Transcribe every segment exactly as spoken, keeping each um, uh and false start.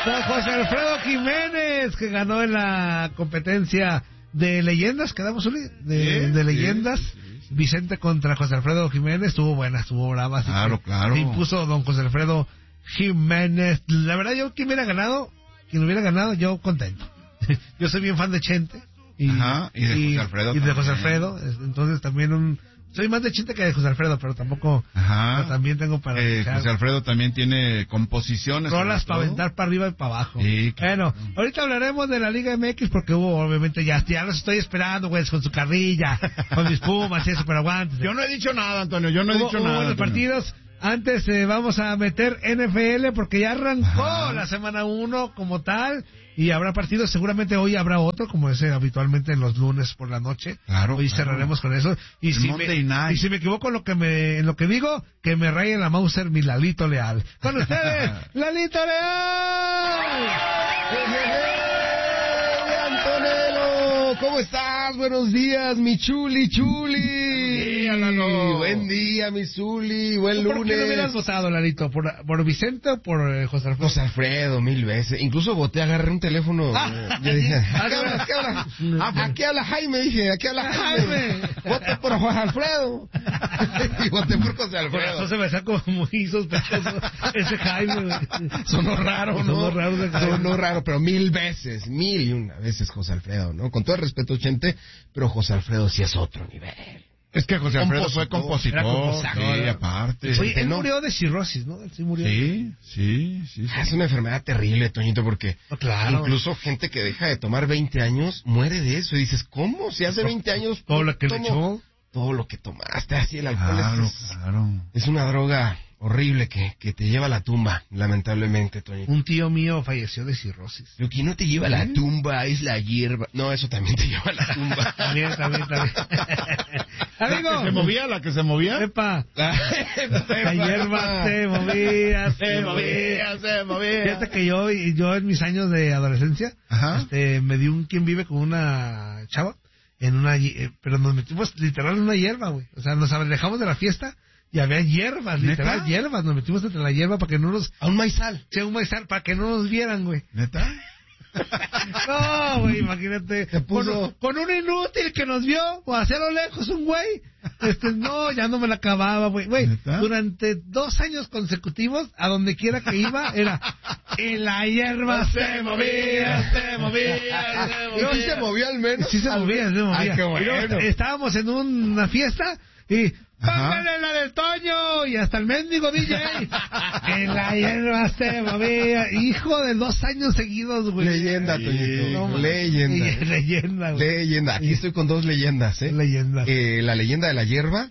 Don José Alfredo Jiménez, que ganó en la competencia de leyendas, quedamos Uli, de, sí, de leyendas. Sí, sí, sí. Vicente contra José Alfredo Jiménez, estuvo buena, estuvo brava. Así claro, que claro. se impuso don José Alfredo Jiménez. La verdad, yo, quien hubiera ganado, quien hubiera ganado, yo contento. Yo soy bien fan de Chente. Y, Ajá, y de José Alfredo. Y de José también. Alfredo, entonces también un... Soy más de Chente que de José Alfredo, pero tampoco... Ajá. Pero también tengo para... Eh, José Alfredo también tiene composiciones. Rolas para aventar para arriba y para abajo. Sí, bueno, ahorita hablaremos de la Liga M X porque hubo, obviamente, ya, ya los estoy esperando, güey, con su carrilla, con mis pumas y eso, pero aguantes. Yo no he dicho nada, Antonio, yo no he hubo, dicho hubo nada. los partidos. Antes eh, vamos a meter N F L porque ya arrancó Ajá. la semana uno como tal y habrá partidos, seguramente hoy habrá otro como es eh, habitualmente en los lunes por la noche. Claro, hoy claro. cerraremos con eso y El si, Monday me, night. y si me equivoco en lo que me en lo que digo, que me raye la Mauser mi Lalito Leal. Con ustedes, Lalito Leal. Antonello, ¿cómo estás? Buenos días, mi chuli chuli. Buen día, Lalo. Buen día, mi Zuli. Buen ¿Por lunes. qué no hubieras votado, Lalito? ¿Por, por Vicente o por eh, José Alfredo? José Alfredo, mil veces. Incluso voté, agarré un teléfono. Ah, yo dije, ah, ¿qué habla? ¿Qué habla? Ah, aquí habla Jaime, dije, aquí habla Jaime. Jaime. Voté por José Alfredo. Y voté por José Por eso Alfredo. se me sacó muy sospechoso ese Jaime, güey. Sonó raro, ¿no? Sonó raro ese Jaime. Sonó raro, pero mil veces, mil y una veces José Alfredo, ¿no? Con todo el respeto, Chente, pero José Alfredo sí es otro nivel. Es que José Alfredo fue Compositor. Era compositor, compositor. sí, aparte. Oye, él no. murió de cirrosis, ¿no? Él sí murió. Sí, sí, sí. sí. Ah, es una enfermedad terrible, Toñito, porque Oh, claro. incluso gente que deja de tomar veinte años muere de eso. Y dices, ¿cómo? Si hace veinte años Todo lo que le tomo echó. todo lo que tomaste, así el alcohol Claro, es, claro. es una droga horrible que, que te lleva a la tumba, lamentablemente, Toñito. Un tío mío falleció de cirrosis. Lo que no te lleva a la tumba es la hierba. No, eso también te lleva a la tumba. También, también, también. Amigo. ¿La que se movía? ¿La que se movía? Epa. La hierba se movía, se movía. se movía. Fíjate que yo, yo en mis años de adolescencia, Ajá. este, me di un quien vive con una chava, en una, eh, pero nos metimos literal en una hierba, güey. O sea, nos alejamos de la fiesta y había hierbas, literal ¿Neta? hierbas. Nos metimos entre la hierba para que no nos, A un maizal. sea un maizal, para que no nos vieran, güey. ¿Neta? No, güey, imagínate. Te puso- Con, con un inútil que nos vio, o hacia lo lejos, un güey. Este, no, ya no me la acababa, güey. Güey, ¿Neta? durante dos años consecutivos, a donde quiera que iba, era, y la hierba se movía, se movía, se movía. ¿No se movió al menos? Sí se movía, se movía. Ay, qué Y luego bueno. estábamos en una fiesta y ¡póngale la del Toño! Y hasta el mendigo D J. En la hierba se movía. Hijo de dos años seguidos, güey. Leyenda, Sí, Toñito. No, leyenda. leye- Leyenda, güey. Leyenda. Aquí estoy con dos leyendas, ¿eh? Leyenda. Eh, la leyenda de la hierba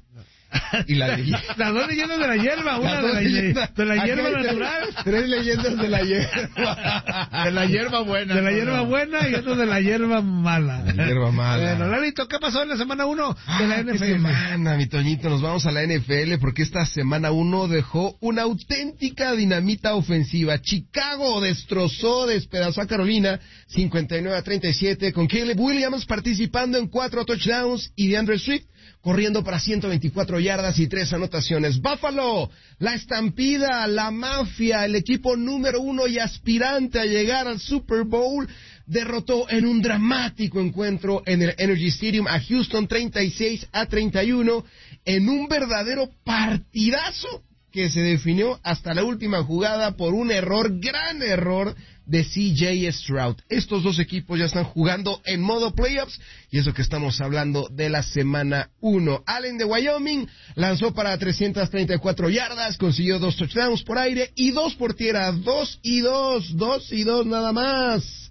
y la leyenda... Las dos leyendas de la hierba. Una Las de dos la, leyendas. de la Aquí hierba hay tres- natural. Tres leyendas de la hierba. De la hierba buena. De la no, hierba no. buena y otra de la hierba mala. La hierba mala. Bueno, Lalito, ¿qué pasó en la semana uno de la Ah, N qué F L? semana, mi Toñito, nos vamos a la N F L porque esta semana uno dejó una auténtica dinamita ofensiva. Chicago destrozó, despedazó a Carolina cincuenta y nueve a treinta y siete con Caleb Williams participando en cuatro touchdowns y DeAndre Swift corriendo para ciento veinticuatro yardas y tres anotaciones. Buffalo, la estampida, la mafia, el equipo número uno y aspirante a llegar al Super Bowl, derrotó en un dramático encuentro en el Energy Stadium a Houston treinta y seis a treinta y uno en un verdadero partidazo que se definió hasta la última jugada por un error, gran error de C J Stroud. Estos dos equipos ya están jugando en modo playoffs y eso que estamos hablando de la semana uno. Allen de Wyoming lanzó para trescientas treinta y cuatro yardas, consiguió dos touchdowns por aire y dos por tierra, dos y dos, dos y dos nada más.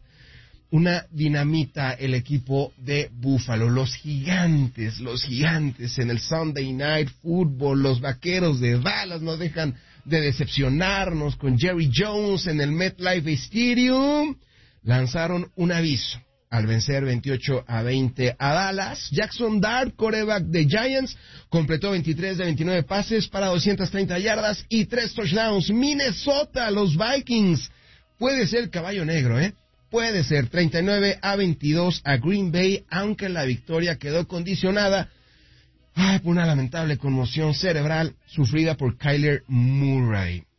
Una dinamita el equipo de Buffalo, los gigantes, los gigantes en el Sunday Night Football, los vaqueros de Dallas no dejan de decepcionarnos con Jerry Jones en el MetLife Stadium. Lanzaron un aviso al vencer veintiocho a veinte a Dallas. Jackson Dart, quarterback de Giants, completó veintitrés de veintinueve pases para doscientas treinta yardas y tres touchdowns. Minnesota, los Vikings, puede ser el caballo negro, ¿eh? Puede ser treinta y nueve a veintidós a Green Bay, aunque la victoria quedó condicionada ay, por una lamentable conmoción cerebral sufrida por Kyler Murray.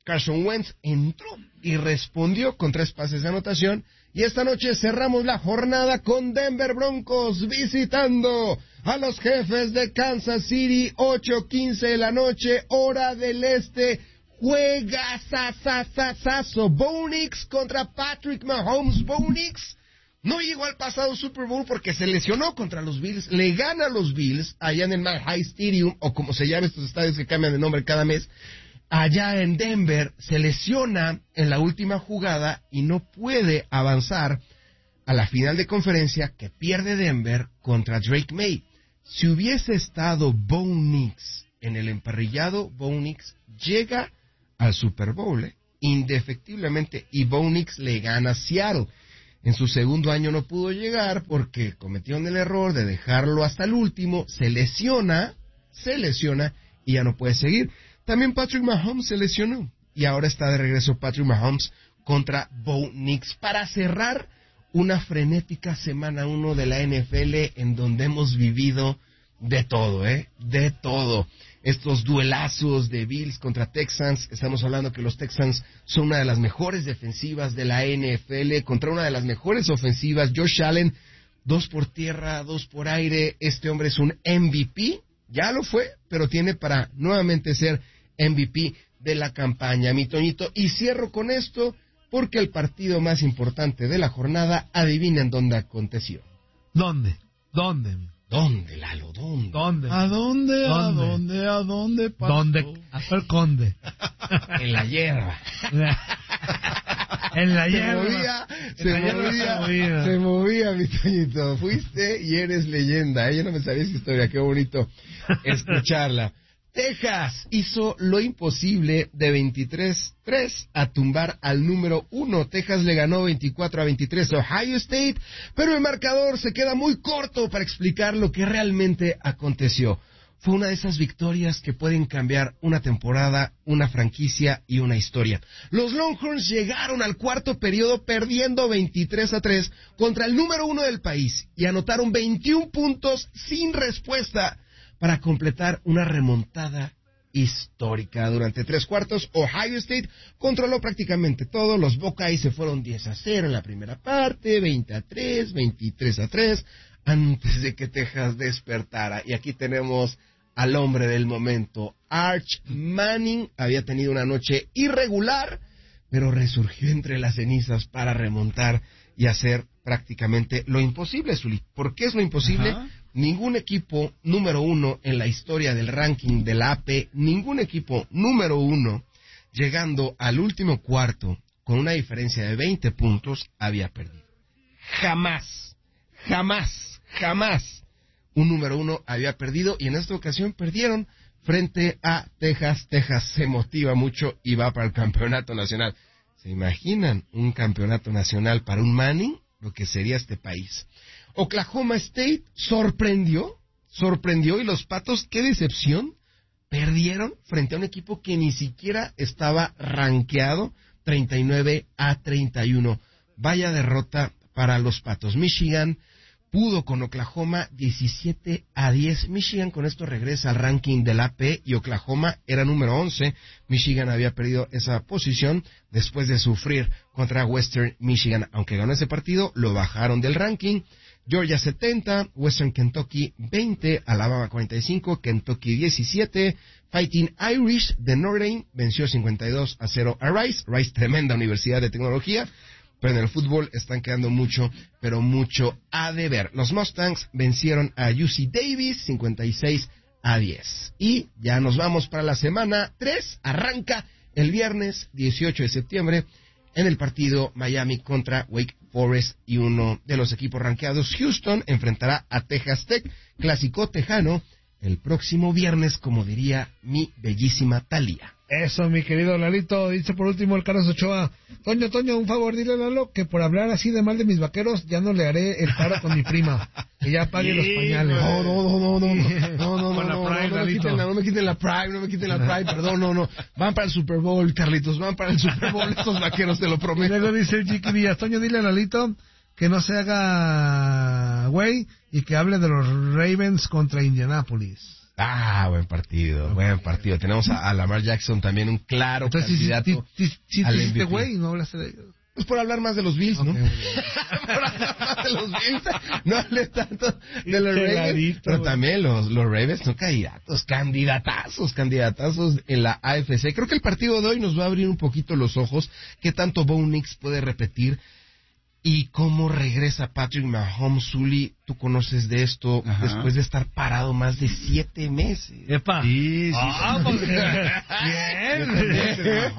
Carson Wentz entró y respondió con tres pases de anotación. Y esta noche cerramos la jornada con Denver Broncos visitando a los Jefes de Kansas City, ocho quince de la noche, hora del este. Juega sasasasazo. Bo Nix contra Patrick Mahomes. Bo Nix no llegó al pasado Super Bowl porque se lesionó contra los Bills. Le gana a los Bills allá en el Mile High Stadium, o como se llaman estos estadios que cambian de nombre cada mes. Allá en Denver se lesiona en la última jugada y no puede avanzar a la final de conferencia que pierde Denver contra Drake May. Si hubiese estado Bo Nix en el emparrillado, Bo Nix llega al Super Bowl, ¿eh? indefectiblemente, y Bo Nix le gana a Seattle. En su segundo año no pudo llegar porque cometieron el error de dejarlo hasta el último, se lesiona, se lesiona y ya no puede seguir. También Patrick Mahomes se lesionó y ahora está de regreso Patrick Mahomes contra Bo Nix para cerrar una frenética semana uno de la N F L en donde hemos vivido de todo, ¿eh? De todo. Estos duelazos de Bills contra Texans, estamos hablando que los Texans son una de las mejores defensivas de la N F L contra una de las mejores ofensivas. Josh Allen, dos por tierra, dos por aire. Este hombre es un M V P, ya lo fue, pero tiene para nuevamente ser M V P de la campaña, mi Toñito. Y cierro con esto porque el partido más importante de la jornada, adivinen dónde aconteció. ¿Dónde? ¿Dónde? ¿Dónde, Lalo? ¿Dónde? ¿Dónde? ¿A dónde? ¿A ¿Dónde? dónde? ¿A dónde pasó? ¿Dónde? Hasta el conde. En la hierba. En la Se hierba. movía, En se la hierba movía, se movía. se movía, mi Toñito. Fuiste y eres leyenda. ¿eh? Yo no me sabía esa historia, qué bonito escucharla. Texas hizo lo imposible de veintitrés tres a tumbar al número uno. Texas le ganó veinticuatro a veintitrés a Ohio State, pero el marcador se queda muy corto para explicar lo que realmente aconteció. Fue una de esas victorias que pueden cambiar una temporada, una franquicia y una historia. Los Longhorns llegaron al cuarto periodo perdiendo veintitrés a tres contra el número uno del país y anotaron veintiún puntos sin respuesta para completar una remontada histórica. Durante tres cuartos, Ohio State controló prácticamente todo. Los Buckeyes se fueron diez a cero en la primera parte, veinte a tres, veintitrés a tres, antes de que Texas despertara. Y aquí tenemos al hombre del momento, Arch Manning. Había tenido una noche irregular, pero resurgió entre las cenizas para remontar y hacer prácticamente lo imposible, Zuli. ¿Por qué es lo imposible? Ajá. Ningún equipo número uno en la historia del ranking de la A P, ningún equipo número uno llegando al último cuarto con una diferencia de veinte puntos había perdido. Jamás, jamás, jamás un número uno había perdido y en esta ocasión perdieron frente a Texas. Texas se motiva mucho y va para el campeonato nacional. ¿Se imaginan un campeonato nacional para un Manning? Lo que sería este país. Oklahoma State sorprendió, sorprendió y los Patos, qué decepción, perdieron frente a un equipo que ni siquiera estaba rankeado, treinta y nueve a treinta y uno. Vaya derrota para los Patos. Michigan pudo con Oklahoma diecisiete a diez. Michigan con esto regresa al ranking del A P y Oklahoma era número once. Michigan había perdido esa posición después de sufrir contra Western Michigan. Aunque ganó ese partido, lo bajaron del ranking. Georgia setenta, Western Kentucky veinte, Alabama cuarenta y cinco, Kentucky diecisiete. Fighting Irish de Notre Dame venció cincuenta y dos a cero a Rice. Rice, tremenda universidad de tecnología. Pero en el fútbol están quedando mucho, pero mucho a deber. Los Mustangs vencieron a U C Davis cincuenta y seis a diez. Y ya nos vamos para la semana tres. Arranca el viernes dieciocho de septiembre en el partido Miami contra Wake Forest y uno de los equipos rankeados, Houston, enfrentará a Texas Tech, clásico tejano, el próximo viernes, como diría mi bellísima Talía. Eso, mi querido Lalito. Dice por último el Carlos Ochoa: Toño, Toño, un favor, dile a Lalo que por hablar así de mal de mis vaqueros ya no le haré el paro con mi prima, que ya pague los pañales. No, no, no, no, no, no, no, Con la no, Prime, no, no, me Lalito. quiten la, no me quiten la Prime, no me quiten la Prime, perdón, no, no, van para el Super Bowl, Carlitos, van para el Super Bowl estos vaqueros, te lo Y prometo. luego dice el Chiqui Villas: Toño, dile a Lalito que no se haga güey y que hable de los Ravens contra Indianapolis. Ah, buen partido, okay. buen partido. Tenemos a, a Lamar Jackson también, un claro Entonces, candidato si, si, si, al si M V P. güey, no hablaste de ellos. Pues por hablar más de los Bills, ¿no? Okay, por hablar más de los Bills, no hablé tanto de los Ravens, pero güey. También los, los Ravens son candidatos, candidatazos, candidatazos en la A F C. Creo que el partido de hoy nos va a abrir un poquito los ojos, qué tanto Bo Nix puede repetir y cómo regresa Patrick Mahomes. Zuli, tú conoces de esto. Ajá. Después de estar parado más de siete meses. ¡Epa! Sí, sí. Ah, sí. Porque... Bien.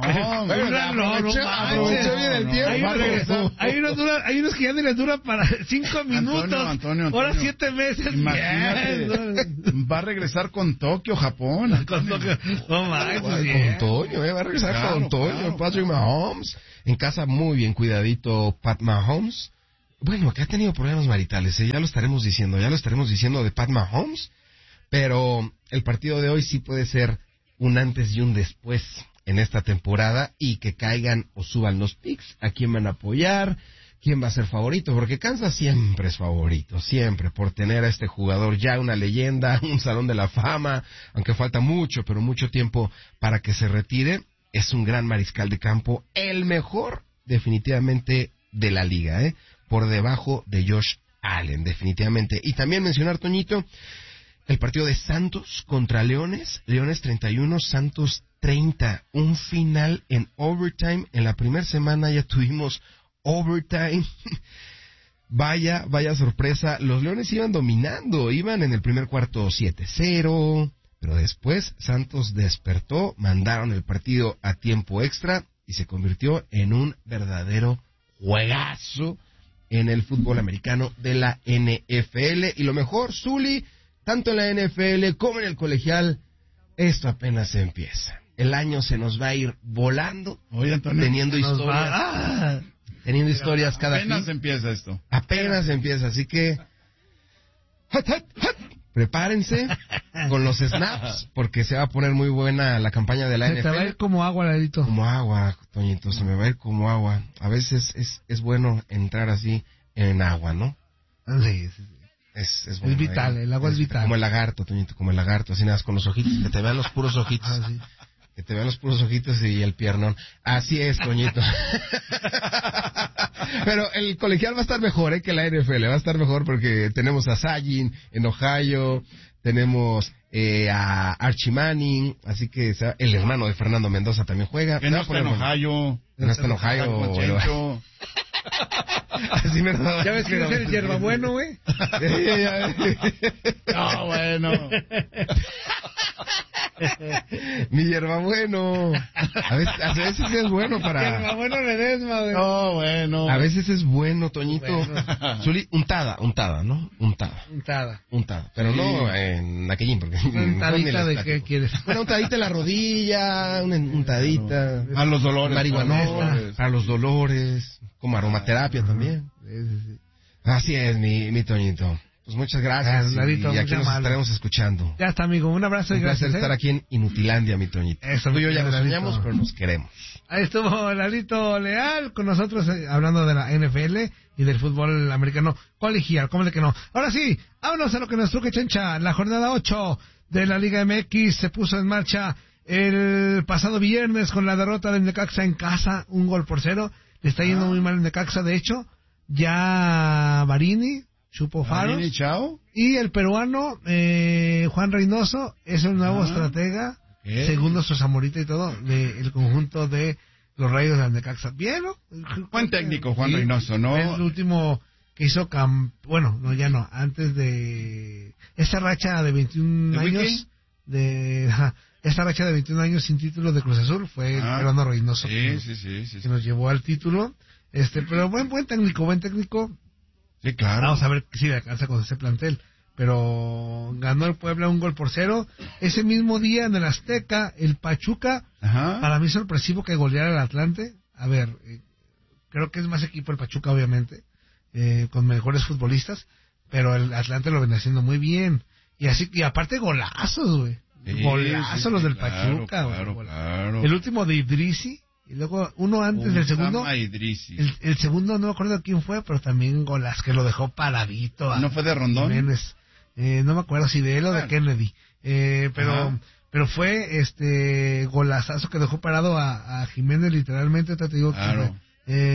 Aprovechó bien el tiempo. Hay unos, dura, hay unos que ya ni les dura para cinco minutos. Antonio, Antonio, Antonio. Ahora siete meses. Imagínate. Bien. Va a regresar con Tokio, Japón. Con Tokio. No manches. Con Toño, eh, va a regresar claro, con Toño, claro, Patrick claro. Mahomes. En casa muy bien cuidadito Pat Mahomes. Bueno, que ha tenido problemas maritales, ¿eh? ya lo estaremos diciendo, ya lo estaremos diciendo de Pat Mahomes, pero el partido de hoy sí puede ser un antes y un después en esta temporada y que caigan o suban los picks, a quién van a apoyar, quién va a ser favorito, porque Kansas siempre es favorito, siempre, por tener a este jugador ya una leyenda, un salón de la fama, aunque falta mucho, pero mucho tiempo para que se retire. Es un gran mariscal de campo, el mejor definitivamente de la liga, ¿eh? Por debajo de Josh Allen, definitivamente. Y también mencionar, Toñito, el partido de Santos contra Leones, Leones treinta y uno, Santos treinta, un final en overtime. En la primera semana ya tuvimos overtime. Vaya, vaya sorpresa, los Leones iban dominando, iban en el primer cuarto siete cero. Pero después Santos despertó, mandaron el partido a tiempo extra y se convirtió en un verdadero juegazo en el fútbol americano de la N F L. Y lo mejor, Zuli, tanto en la N F L como en el colegial, esto apenas empieza. El año se nos va a ir volando, Oye, Antonio, teniendo historias, ah, teniendo historias cada apenas fin. empieza esto. Apenas empieza, así que... ¡Hot, hot, hot! Prepárense con los snaps, porque se va a poner muy buena la campaña de la se N F L. Se te va a ir como agua, Ladito. Como agua, Toñito, se me va a ir como agua. A veces es es bueno entrar así en agua, ¿no? Sí, sí, sí. Es, es, bueno, es vital, eh, el agua es, es vital. Como el lagarto, Toñito, como el lagarto, así nada más con los ojitos, que te vean los puros ojitos. Ah, sí. Que te vean los puros ojitos y el piernón. Así es, Toñito. Pero el colegial va a estar mejor, ¿eh? Que la N F L. Va a estar mejor porque tenemos a Sajin en Ohio, tenemos eh, a Archie Manning, así que el hermano de Fernando Mendoza también juega. Que no está en Ohio. No está en Ohio. Así me lo... ¿Ya ves que es el hierbabueno, güey? No, bueno. Mi hierbabueno. A veces, a veces es bueno para... Hierbabueno Ledesma, güey. No, bueno. A veces es bueno, Toñito. Bueno. Zuli, untada, untada, ¿no? Untada. Untada. Untada. Pero sí. No en aquellín, porque... ¿Untadita de qué quieres? Una untadita en la rodilla, una untadita... A los dolores. Marihuanol, a los dolores, como aromaterapia también. Sí, sí, sí. Así es, mi, mi Toñito. Pues muchas gracias. Ah, Ladito, y aquí nos malo. estaremos escuchando. Ya está, amigo. Un abrazo y Un gracias. placer estar ¿eh? aquí en Inutilandia, mi Toñito. Eso, Tú y yo ya nos Ladito. soñamos, pero nos queremos. Ahí estuvo Lalito Leal con nosotros eh, hablando de la N F L y del fútbol americano colegial. ¿Cómo de que no? Ahora sí, vámonos a lo que nos truque, Chencha. La jornada ocho de la Liga M X se puso en marcha el pasado viernes con la derrota del Necaxa en casa, un gol por cero. Le está yendo ah. muy mal el Necaxa, de hecho. Ya Barini, Chupo Faros. Barini, chao. Y el peruano eh, Juan Reynoso es el nuevo ah. estratega, ¿qué? Según nuestro Zamorita y todo, del conjunto de los Rayos de Necaxa. Bien, ¿no? Buen técnico, Juan sí, Reynoso, ¿no? Es el último que hizo, camp... bueno, no, ya no, antes de esa racha de veintiún ¿De años, Wiki? de ja, esa racha de veintiún años sin título de Cruz Azul, fue ah. el peruano Reynoso sí, que, sí, sí, sí, que sí. nos llevó al título. Este, pero buen buen técnico, buen técnico. Sí, claro. Vamos a ver si le alcanza con ese plantel. Pero ganó el Puebla un gol por cero. Ese mismo día en el Azteca, el Pachuca, Ajá. para mí sorpresivo que goleara al Atlante. A ver, eh, creo que es más equipo el Pachuca, obviamente, eh, con mejores futbolistas, pero el Atlante lo viene haciendo muy bien. Y así y aparte golazos, güey. Sí, golazos sí, los del claro, Pachuca, claro, güey. Claro. El último de Idrisi. Y luego uno antes Un del segundo, el, el segundo no me acuerdo quién fue, pero también golas que lo dejó paradito. ¿No fue de Rondón? Jiménez. Eh, no me acuerdo si de él o de Kennedy. Eh, pero, Ajá. pero fue este golazazo que dejó parado a, a Jiménez literalmente, te digo Claro. que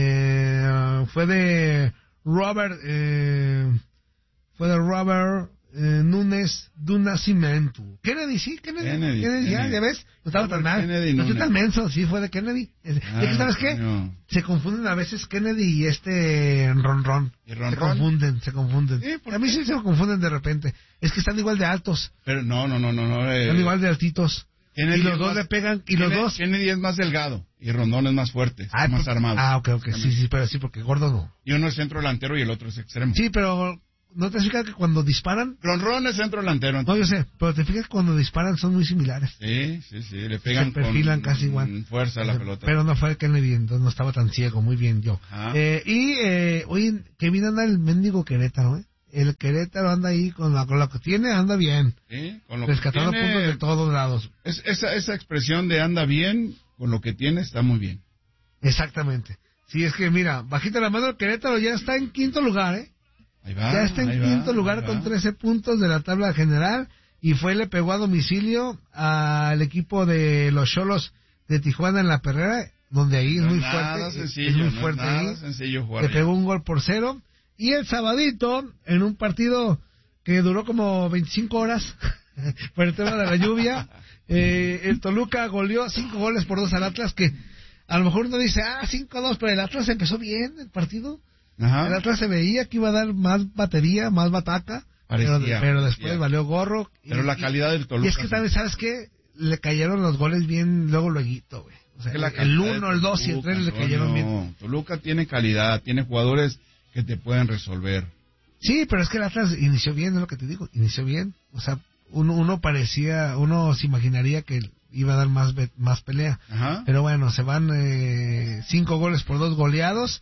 eh, fue de Robert, eh, fue de Robert eh, Núñez do Nascimento. Kennedy, sí, Kennedy. Kennedy, Kennedy, ya, Kennedy. ya ves, no estaba tan Robert mal. Kennedy No estoy Núñez. tan menso, sí, fue de Kennedy. Es, Ah, es que, ¿sabes qué? coño. Se confunden a veces Kennedy y este Ron Ron. ¿Y Ron se Ron? confunden, se confunden. Sí, ¿por A mí qué? sí se me confunden de repente. Es que están igual de altos, Pero no, no, no, no. no eh, están igual de altitos. Kennedy Y los es dos más- le pegan, y los Kennedy- dos... Kennedy es más delgado y Rondón es más fuerte, está Ah, más por- armado. Ah, ok, ok, sí, sí, pero sí, porque gordo no. Y uno es centro delantero y el otro es extremo. Sí, pero ¿no te fijas que cuando disparan? Ronron es centro delantero. No, yo sé, pero te fijas que cuando disparan son muy similares. Sí, sí, sí, le pegan Se perfilan con casi igual. fuerza a la pelota. Pero no fue el Kennedy, entonces no estaba tan ciego, muy bien yo. Ajá. Eh, y, eh, oye, que bien anda el mendigo Querétaro, ¿eh? El Querétaro anda ahí con, la, con lo que tiene, anda bien. Sí, con lo que Rescatando tiene, puntos de todos lados. es- esa, esa expresión de anda bien, con lo que tiene está muy bien. Exactamente. Sí, es que mira, bajita la mano el Querétaro ya está en quinto lugar, ¿eh? Ahí va. ya está en ahí va, quinto ahí lugar va. con trece puntos de la tabla general y fue, le pegó a domicilio al equipo de los Xolos de Tijuana en la Perrera, donde ahí es No muy nada fuerte, sencillo, es muy no fuerte nada ahí. sencillo jugar Le ahí. pegó un gol por cero. Y el sabadito, en un partido que duró como veinticinco horas, por el tema de la lluvia, eh, el Toluca goleó cinco goles por dos al Atlas, que a lo mejor uno dice, ah, cinco a dos, pero el Atlas empezó bien el partido. Ajá. El Atlas se veía que iba a dar más batería, más bataca, Parecía, pero, pero después parecía. valió gorro. Y- Pero la y- calidad del Toluca. Y es que sí. también, ¿sabes qué? Le cayeron los goles bien luego, luego, güey. O sea, Que la el calidad uno, del el dos y el Toluca, tres le cayeron bien. Antonio. Toluca tiene calidad, tiene jugadores que te pueden resolver. Sí, pero es que el Atlas inició bien, es lo que te digo, inició bien. O sea, uno, uno parecía, uno se imaginaría que iba a dar más ve- más pelea. Ajá. Pero bueno, se van eh, cinco goles por dos goleados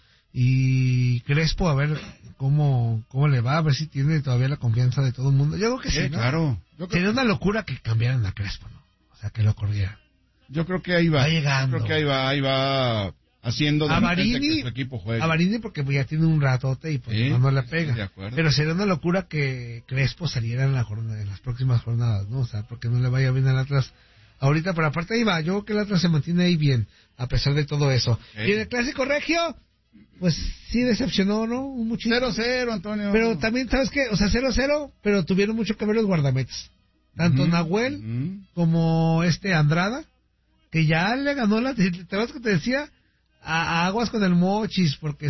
y Crespo a ver cómo cómo le va, a ver si tiene todavía la confianza de todo el mundo. Yo creo que sí, Sí, ¿no? claro. Yo creo, Sería una locura que cambiaran a Crespo, ¿no? O sea, que lo corrieran. yo creo que ahí va. Va llegando. Yo creo que ahí va, ahí va haciendo de A repente Marini, que su equipo juegue. a Marini porque pues, ya tiene un ratote y pues Sí, no, no le sí, pega. de acuerdo. Pero sería una locura que Crespo saliera en la jornada, en las próximas jornadas, ¿no? O sea, porque no le vaya bien al Atlas ahorita, pero aparte ahí va, yo creo que el Atlas se mantiene ahí bien, a pesar de todo eso. Sí. Y en el Clásico Regio, pues sí decepcionó, ¿no? Un muchísimo. cero cero, Antonio. Pero también, ¿sabes qué? O sea, cero cero, pero tuvieron mucho que ver los guardametas. Tanto Ujú, Nahuel ujú. como este Andrada, que ya le ganó la... ¿Te acuerdas que te decía? A, a aguas con el Mochis, porque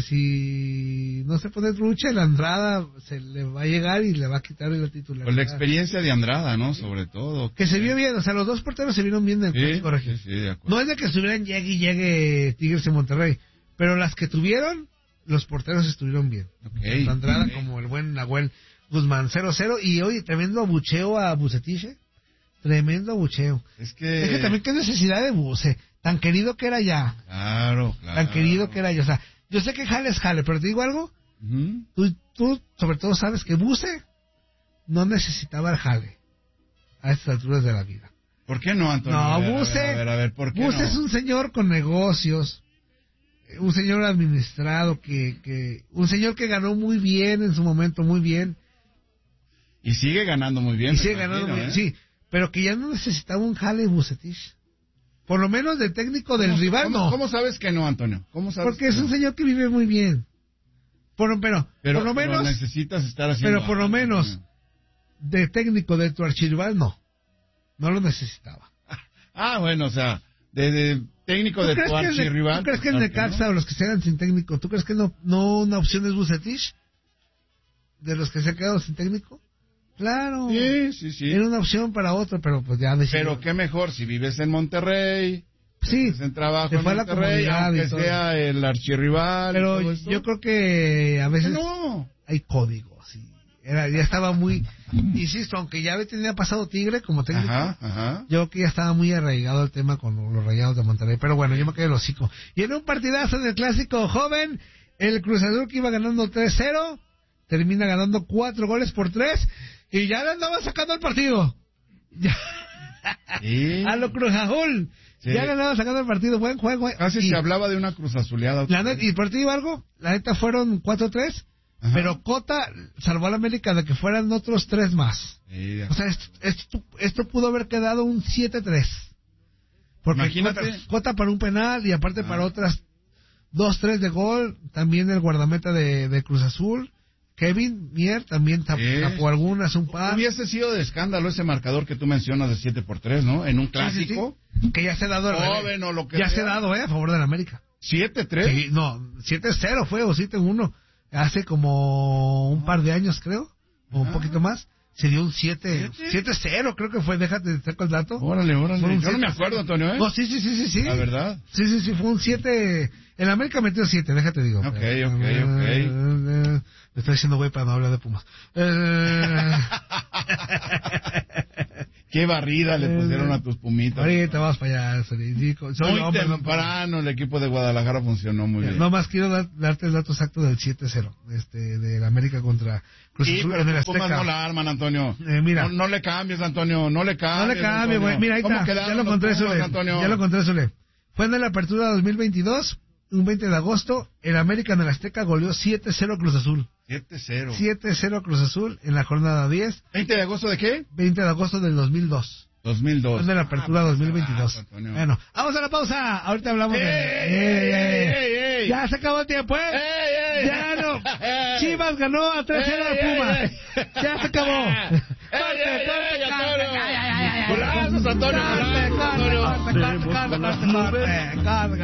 si no se pone trucha, el Andrada se le va a llegar y le va a quitar la titularidad. Pues la experiencia de Andrada, ¿no? Sobre todo. Que se vio bien, o sea, los dos porteros se vieron bien en el Sí, Clásico Regio. sí, sí, de acuerdo. No es de que estuvieran llegue y llegue Tigres en Monterrey, pero las que tuvieron, los porteros estuvieron bien. Ok. Tanto Andrada Ok. como el buen Nahuel Guzmán, cero cero. Y oye, tremendo abucheo a Bucetich, ¿eh? Tremendo abucheo. Es que... Es que también qué necesidad de Buce, tan querido que era ya, Claro, claro. tan querido que era ya. O sea, yo sé que Jale es Jale, pero te digo algo, Ujú. tú, tú sobre todo sabes que Buce no necesitaba el Jale a estas alturas de la vida. ¿Por qué no, Antonio? No, A ver, a Buce, ver, A ver, a ver, ¿por qué Buce no? es un señor con negocios, un señor administrado, que, que un señor que ganó muy bien en su momento, muy bien, Y sigue ganando muy bien. y me sigue imagino, ganando muy bien, ¿eh? sí, pero que ya no necesitaba un Jale Bucetich. Por lo menos del técnico del ¿Cómo- rival, cómo- no. ¿Cómo sabes que no, Antonio? ¿Cómo sabes Porque que es no? un señor que vive muy bien. Por, pero, Pero, por lo pero menos, necesitas estar haciendo... pero por lo algo, menos, Antonio. de técnico de tu archirrival, no. No lo necesitaba. Ah, bueno, o sea, de, de técnico ¿Tú de crees tu que el de- archirrival... ¿Tú crees que el claro Necaxa no. o los que se hagan sin técnico, tú crees que no, no una opción es Bucetich? ¿De los que se han quedado sin técnico? Claro. Sí, sí, sí. Era una opción para otro, pero pues ya decidió. Pero qué mejor si vives en Monterrey, Sí, estás en trabajo se en fue a la Monterrey, comodidad y aunque todo. sea el archirrival. y Pero todo esto. yo creo que a veces No. hay códigos. Y era, ya estaba muy, insisto, aunque ya tenía pasado Tigre como técnico, Ajá, ajá. yo creo que ya estaba muy arraigado el tema con los Rayados de Monterrey. Pero bueno, yo me quedé el hocico. Y en un partidazo del Clásico Joven, el Cruz Azul que iba ganando tres cero, termina ganando cuatro goles por tres y ya le andaba sacando el partido. Ya. Sí. A lo Cruz Azul. Sí. Ya le andaba sacando el partido. Buen juego. Casi Y- se hablaba de una cruz azuleada. la neta, ¿y el partido algo? La neta fueron cuatro tres Ajá. pero Cota salvó a la América de que fueran otros tres más. Sí. O sea, esto, esto, esto pudo haber quedado un siete tres. Porque Imagínate. Cota, Cota para un penal y aparte Ah. para otras dos tres de gol. También el guardameta de, de Cruz Azul, Kevin Mier, también tap, Sí. tapó algunas, un par. Hubiese sido de escándalo ese marcador que tú mencionas de siete por tres, ¿no? En un clásico. Sí, sí, sí. Que ya se ha dado. Joven o lo que ya sea. se ha dado, eh, a favor de la América. ¿siete tres? Sí, no, siete cero fue o siete uno. Hace como un par de años, creo, o un Ah. poquito más. Se dio un siete, ¿Siete? siete cero, creo que fue, déjate, te saco el dato. Órale, órale. Fue un Yo no me siete acuerdo, Antonio, ¿eh? No, sí, sí, sí, sí, sí. La verdad. Sí, sí, sí, fue un siete. El América metió siete, déjate digo. Ok, Eh, ok, eh, ok. eh, Me estoy diciendo güey para no hablar de Pumas. Eh, Qué barrida le pusieron a tus pumitas. ahorita vamos para allá. Soy, soy Muy hombre, no- temprano el equipo de Guadalajara funcionó muy bien. No más quiero dar- darte el dato exacto del siete cero, este, de la América contra Cruz Sí, Azul pero en el los Pumas Azteca. no la arman, Antonio. Eh, mira. No, no le cambies, Antonio. No le No cambies. le cambie, Antonio. güey. Mira, ahí ¿Cómo está. quedaron Ya lo los encontré, Pumas, Zule. Antonio? Ya lo encontré, Zule. Fue en la apertura dos mil veintidós, un veinte de agosto. El América en el Azteca goleó siete cero Cruz Azul. siete cero. siete cero Cruz Azul en la jornada diez, ¿veinte de agosto de qué? veinte de agosto del dos mil dos. dos mil dos. Fue en la apertura Ah, dos mil veintidós. ah, Antonio. Bueno, vamos a la pausa. Ahorita hablamos ¡Ey, de... ey, Ey, ey, ey, ey, ey! Ya se acabó el tiempo, ¿eh? ¡Ey, ey! Ya no. ¡Ey! Chivas ganó a tres cero ¡Ey, de Pumas. ey, ey! Ya se acabó. ¡Ey, ey, ey, Antonio! ¡Golazos, Antonio! ¡Golazos, Antonio! Corte, corte, corte, corte, corte, corte, corte.